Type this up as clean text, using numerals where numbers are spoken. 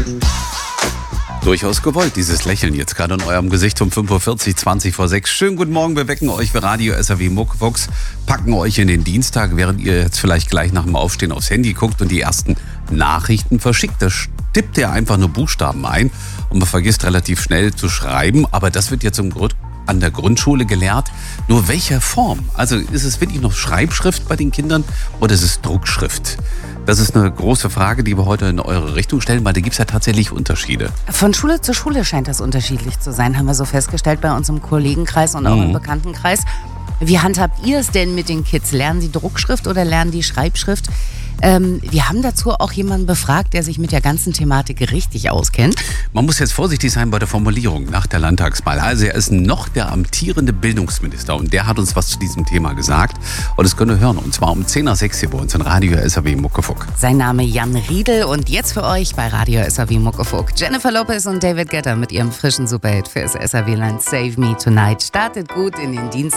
Durchaus gewollt, dieses Lächeln jetzt gerade in eurem Gesicht um 5.40 Uhr, 20 vor 6. Schönen guten Morgen, wir wecken euch für Radio SAW Muckefuck, packen euch in den Dienstag, während ihr jetzt vielleicht gleich nach dem Aufstehen aufs Handy guckt und die ersten Nachrichten verschickt. Da tippt ihr einfach nur Buchstaben ein und man vergisst relativ schnell zu schreiben, aber das wird jetzt an der Grundschule gelehrt. Nur welcher Form? Also ist es wirklich noch Schreibschrift bei den Kindern oder ist es Druckschrift? Das ist eine große Frage, die wir heute in eure Richtung stellen, weil da gibt es ja tatsächlich Unterschiede. Von Schule zu Schule scheint das unterschiedlich zu sein, haben wir so festgestellt bei uns im Kollegenkreis und auch im Bekanntenkreis. Wie handhabt ihr es denn mit den Kids? Lernen die Druckschrift oder lernen die Schreibschrift? Wir haben dazu auch jemanden befragt, der sich mit der ganzen Thematik richtig auskennt. Man muss jetzt vorsichtig sein bei der Formulierung nach der Landtagswahl. Also er ist noch der amtierende Bildungsminister und der hat uns was zu diesem Thema gesagt. Und das könnt ihr hören, und zwar um 10:06 hier bei uns in Radio SAW Muckefuck. Sein Name Jan Riedel und jetzt für euch bei Radio SAW Muckefuck Jennifer Lopez und David Guetta mit ihrem frischen Superhit für das SAW-Land Save Me Tonight. Startet gut in den Dienst.